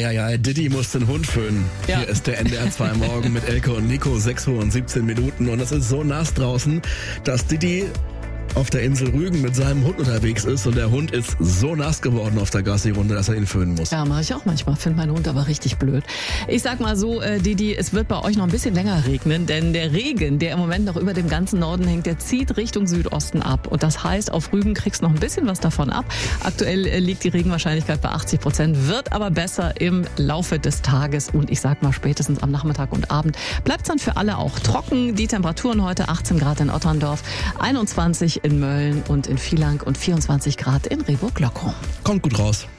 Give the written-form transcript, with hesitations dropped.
Didi muss den Hund föhnen. Ja. Hier ist der NDR 2 Morgen mit Elke und Nico, 6 Uhr und 17 Minuten. Und es ist so nass draußen, dass Didi auf der Insel Rügen mit seinem Hund unterwegs ist und der Hund ist so nass geworden auf der Gassi-Runde, dass er ihn föhnen muss. Ja, mache ich auch manchmal. Finde meinen Hund aber richtig blöd. Ich sag mal so, Didi, es wird bei euch noch ein bisschen länger regnen, denn der Regen, der im Moment noch über dem ganzen Norden hängt, der zieht Richtung Südosten ab. Und das heißt, auf Rügen kriegst du noch ein bisschen was davon ab. Aktuell liegt die Regenwahrscheinlichkeit bei 80%, wird aber besser im Laufe des Tages. Und ich sag mal, spätestens am Nachmittag und Abend bleibt es dann für alle auch trocken. Die Temperaturen heute 18 Grad in Otterndorf, 21 in Mölln und in Villach und 24 Grad in Rehburg-Loccum. Kommt gut raus.